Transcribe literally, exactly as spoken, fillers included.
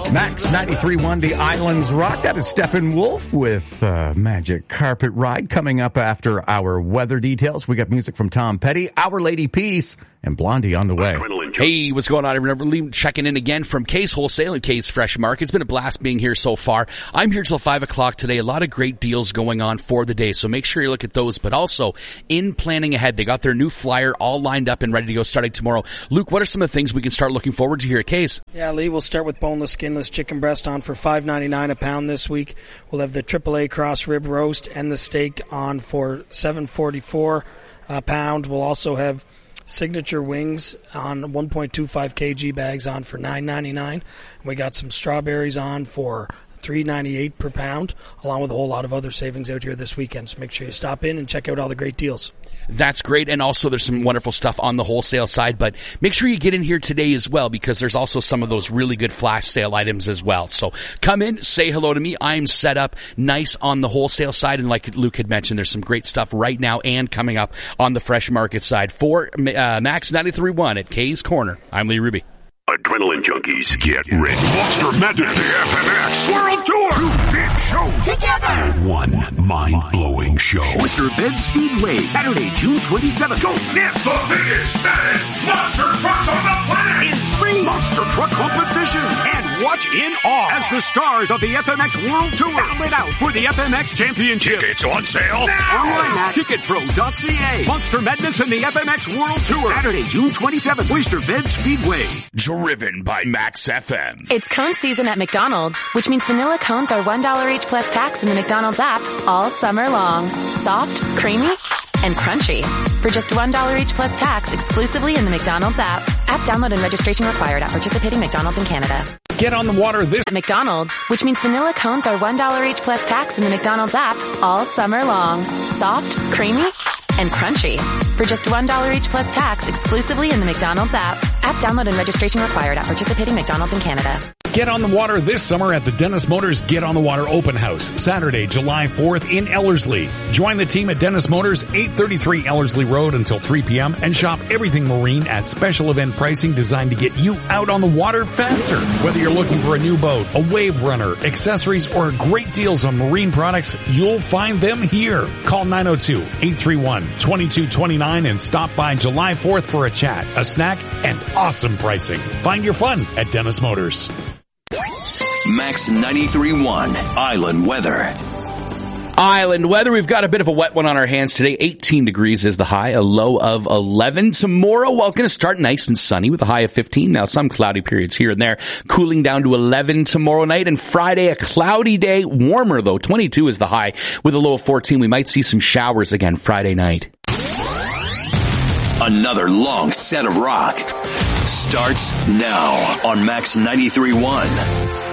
Max ninety-three point one, The Islands Rock. That is Steppenwolf with uh, Magic Carpet Ride. Coming up after our weather details, we got music from Tom Petty, Our Lady Peace, and Blondie on the way. Hey, what's going on, everyone? Checking in again from Kay's Wholesale and Kay's Fresh Market. It's been a blast being here so far. I'm here till five o'clock today. A lot of great deals going on for the day, so make sure you look at those. But also, in planning ahead, they got their new flyer all lined up and ready to go starting tomorrow. Luke, what are some of the things we can start looking forward to here at Kay's? Yeah, Lee, we'll start with boneless, skinless chicken breast on for five ninety-nine a pound this week. We'll have the triple A cross rib roast and the steak on for seven forty-four a pound. We'll also have signature wings on one point two five kilogram bags on for nine ninety-nine. We got some strawberries on for three ninety-eight per pound, along with a whole lot of other savings out here this weekend. So make sure you stop in and check out all the great deals. That's great, and also there's some wonderful stuff on the wholesale side, but make sure you get in here today as well, because there's also some of those really good flash sale items as well. So come in, say hello to me. I'm set up nice on the wholesale side, and like Luke had mentioned, there's some great stuff right now and coming up on the fresh market side. For uh, Max ninety-three point one at Kay's Corner, I'm Lee Ruby. Adrenaline junkies, get ready. Monster Madness, the F M X World Tour. Two big shows together. One mind-blowing show. Oyster Bend Speedway, Saturday, June twenty-seventh. Go get the biggest, baddest monster trucks on the planet in three monster truck competition. And watch in awe as the stars of the F M X World Tour battle it out for the F M X Championship. Tickets on sale now. Online at ticket pro dot c a. Monster Madness and the F M X World Tour. Saturday, June twenty-seventh. Oyster Bend Speedway. Driven by Max F M. It's cone season at McDonald's, which means vanilla cones are one dollar each plus tax in the McDonald's app all summer long. Soft, creamy, and crunchy. For just one dollar each plus tax exclusively in the McDonald's app. App download and registration required at participating McDonald's in Canada. Get on the water this at McDonald's, which means vanilla cones are one dollar each plus tax in the McDonald's app all summer long. Soft, creamy, and crunchy. For just one dollar each plus tax exclusively in the McDonald's app. App download and registration required at participating McDonald's in Canada. Get on the water this summer at the Dennis Motors Get on the Water Open House, Saturday, July fourth in Ellerslie. Join the team at Dennis Motors, eight thirty-three Ellerslie Road until three p.m. and shop everything marine at special event pricing designed to get you out on the water faster. Whether you're looking for a new boat, a wave runner, accessories, or great deals on marine products, you'll find them here. Call nine oh two, eight three one, two two two nine and stop by July fourth for a chat, a snack, and awesome pricing. Find your fun at Dennis Motors. Max ninety-three point one Island Weather. Island weather, we've got a bit of a wet one on our hands today. eighteen degrees is the high, a low of eleven. Tomorrow, well, going to start nice and sunny with a high of fifteen. Now, some cloudy periods here and there, cooling down to eleven tomorrow night. And Friday, a cloudy day, warmer though. twenty-two is the high with a low of fourteen. We might see some showers again Friday night. Another long set of rock starts now on Max ninety-three point one.